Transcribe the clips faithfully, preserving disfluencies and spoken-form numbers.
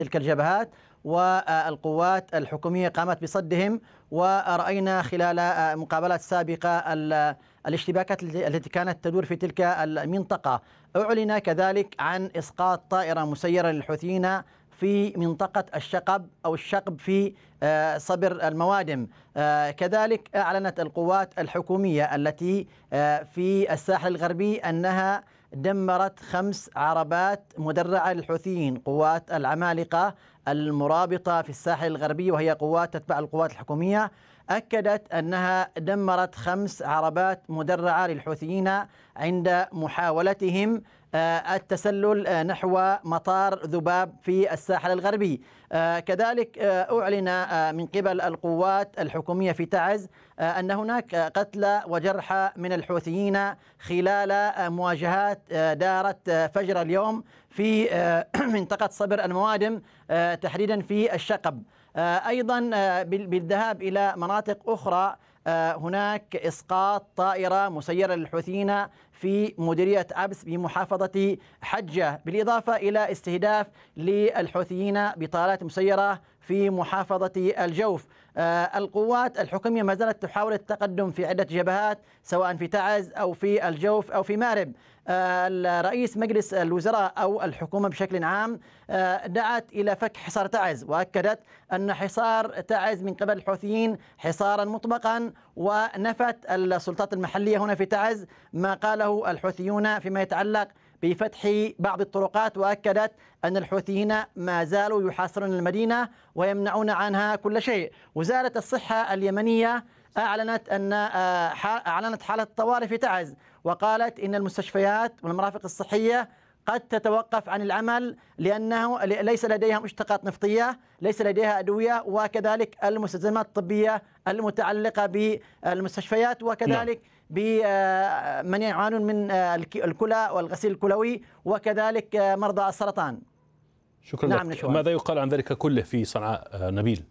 تلك الجبهات، والقوات الحكومية قامت بصدهم. ورأينا خلال مقابلات سابقة الاشتباكات التي كانت تدور في تلك المنطقة. أعلن كذلك عن إسقاط طائرة مسيرة للحوثيين في منطقة الشقب أو الشقب في صبر الموادم. كذلك أعلنت القوات الحكومية التي في الساحل الغربي أنها دمرت خمس عربات مدرعة للحوثيين، قوات العمالقة المرابطة في الساحل الغربي وهي قوات تتبع القوات الحكومية، أكدت أنها دمرت خمس عربات مدرعة للحوثيين عند محاولتهم التسلل نحو مطار ذباب في الساحل الغربي. كذلك أعلن من قبل القوات الحكومية في تعز أن هناك قتلى وجرحى من الحوثيين خلال مواجهات دارت فجر اليوم في منطقة صبر الموادم تحديدا في الشقب. أيضا بالذهاب إلى مناطق أخرى، هناك إسقاط طائرة مسيرة للحوثيين في مديرية عبس بمحافظة حجة، بالإضافة إلى استهداف للحوثيين بطائرات مسيرة في محافظة الجوف. القوات الحكومية ما زالت تحاول التقدم في عدة جبهات سواء في تعز أو في الجوف أو في مأرب. رئيس مجلس الوزراء أو الحكومة بشكل عام دعت إلى فك حصار تعز، وأكدت أن حصار تعز من قبل الحوثيين حصارا مطبقا، ونفت السلطات المحلية هنا في تعز ما قاله الحوثيون فيما يتعلق بفتح بعض الطرقات، وأكدت أن الحوثيين ما زالوا يحاصرون المدينة ويمنعون عنها كل شيء. وزارة الصحة اليمنية أعلنت أن أعلنت حالة الطوارئ في تعز، وقالت إن المستشفيات والمرافق الصحية قد تتوقف عن العمل لأنه ليس لديها مشتقات نفطية، ليس لديها أدوية، وكذلك المستلزمات الطبية المتعلقة بالمستشفيات، وكذلك بمن يعانون من الكلى والغسيل الكلوي، وكذلك مرضى السرطان. شكرا نعم لك. ماذا يقال عن ذلك كله في صنعاء نبيل؟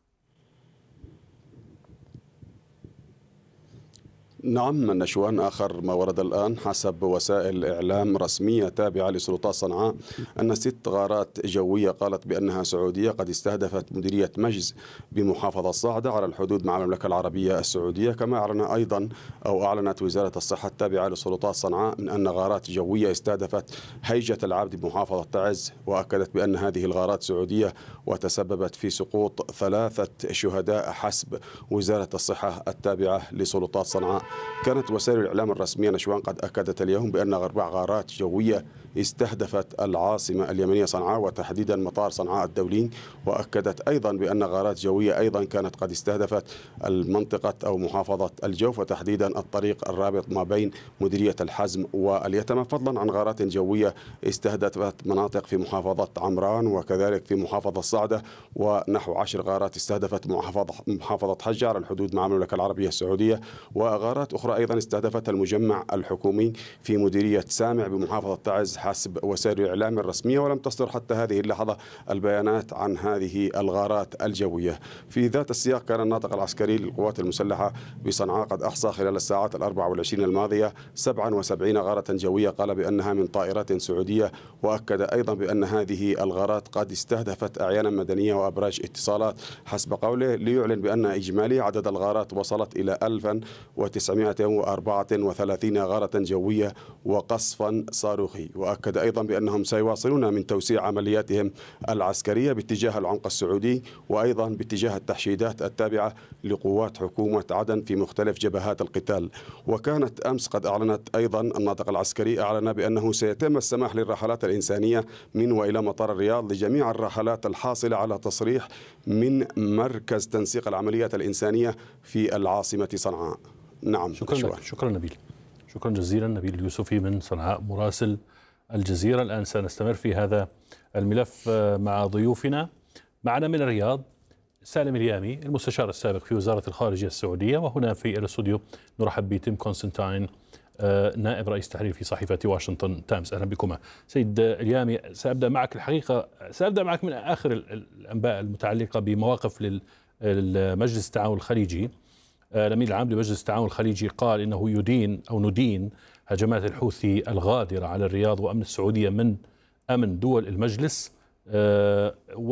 نعم نشوان، آخر ما ورد الآن حسب وسائل إعلام رسمية تابعة لسلطات صنعاء أن ست غارات جوية قالت بأنها سعودية قد استهدفت مديرية مجز بمحافظة صعدة على الحدود مع المملكة العربية السعودية. كما أعلن أيضا أو أعلنت وزارة الصحة التابعة لسلطات صنعاء من أن غارات جوية استهدفت هيجة العبد بمحافظة تعز، وأكدت بأن هذه الغارات سعودية وتسببت في سقوط ثلاثة شهداء حسب وزارة الصحة التابعة لسلطات صنعاء. كانت وسائل الإعلام الرسمية نشوان قد أكدت اليوم بأن أربع غارات جوية استهدفت العاصمة اليمنية صنعاء وتحديدا مطار صنعاء الدولي، وأكدت أيضا بأن غارات جوية أيضا كانت قد استهدفت المنطقة أو محافظة الجوف وتحديدا الطريق الرابط ما بين مديرية الحزم واليتمة، فضلا عن غارات جوية استهدفت مناطق في محافظة عمران وكذلك في محافظة صعدة، ونحو عشر غارات استهدفت محافظة محافظة حجة على الحدود مع المملكة العربية السعودية، وغارات أخرى أيضا استهدفت المجمع الحكومي في مديرية سامع بمحافظة تعز حسب وسائل الإعلام الرسمية، ولم تصدر حتى هذه اللحظة البيانات عن هذه الغارات الجوية. في ذات السياق كان الناطق العسكري للقوات المسلحة بصنعاء قد أحصى خلال الساعات الأربع والعشرين الماضية سبعة وسبعين غارة جوية قال بأنها من طائرات سعودية، وأكد أيضا بأن هذه الغارات قد استهدفت أعيانا مدنية وأبراج اتصالات حسب قوله، ليعلن بأن إجمالي عدد الغارات وصلت إلى ألف وتسعمائة وأربعة وثلاثين غارة جوية وقصفا صاروخي. وأكد أيضا بأنهم سيواصلون من توسيع عملياتهم العسكرية باتجاه العمق السعودي وأيضا باتجاه التحشيدات التابعة لقوات حكومة عدن في مختلف جبهات القتال. وكانت أمس قد أعلنت أيضا الناطق العسكري أعلن بأنه سيتم السماح للرحلات الإنسانية من وإلى مطار الرياض لجميع الرحلات الحاصلة على تصريح من مركز تنسيق العمليات الإنسانية في العاصمة صنعاء. نعم شكرا لك. شكرا نبيل، شكرا جزيلا. نبيل اليوسفي من صنعاء مراسل الجزيرة. الآن سنستمر في هذا الملف مع ضيوفنا. معنا من الرياض سالم اليامي المستشار السابق في وزارة الخارجية السعودية، وهنا في الاستوديو نرحب بتيم كونستانتين نائب رئيس تحرير في صحيفة واشنطن تايمز. أهلا بكما. سيد اليامي، سأبدأ معك الحقيقة سأبدأ معك من آخر الأنباء المتعلقة بمواقف للمجلس التعاون الخليجي. الأمين العام لمجلس التعاون الخليجي قال إنه يدين أو ندين هجمات الحوثي الغادرة على الرياض وأمن السعودية من أمن دول المجلس آه،